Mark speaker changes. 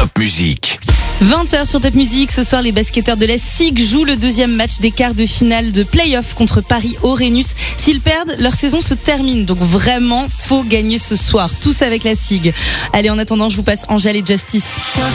Speaker 1: Top Musique.
Speaker 2: 20h sur Top Musique, ce soir les basketteurs de la SIG jouent le deuxième match des quarts de finale de play-off contre Paris Orenus. S'ils perdent, leur saison se termine, donc vraiment faut gagner ce soir, tous avec la SIG. Allez, en attendant, je vous passe Angèle et Justice.
Speaker 3: Top